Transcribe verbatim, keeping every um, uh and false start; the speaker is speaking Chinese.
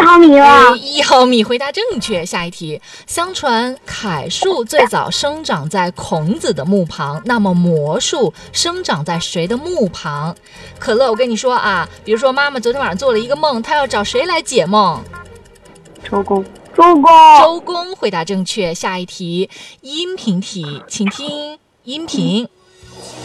毫米了。 一毫米，回答正确。下一题，相传楷树最早生长在孔子的墓旁，那么魔术生长在谁的墓旁？可乐，我跟你说啊，比如说妈妈昨天晚上做了一个梦，她要找谁来解梦？ 周公。周公。 周公，回答正确。下一题，音频题，请听音频。